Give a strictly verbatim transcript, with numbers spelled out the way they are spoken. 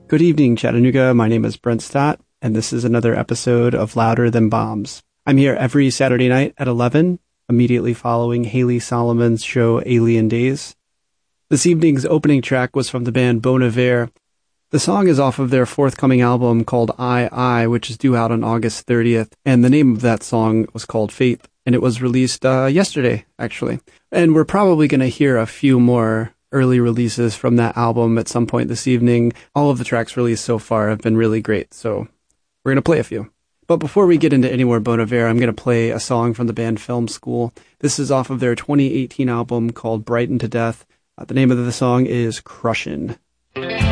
Good evening, Chattanooga. My name is Brent Stott, and this is another episode of Louder Than Bombs. I'm here every Saturday night at eleven, immediately following Haley Solomon's show Alien Days. This evening's opening track was from the band Bon Iver. The song is off of their forthcoming album called I, I, which is due out on August thirtieth, and the name of that song was called Faith, and it was released uh, yesterday, actually. And we're probably going to hear a few more early releases from that album at some point this evening. All of the tracks released so far have been really great, so we're going to play a few. But before we get into any more Bon Iver, I'm going to play a song from the band Film School. This is off of their twenty eighteen album called Brightened to Death. Uh, the name of the song is Crushin'.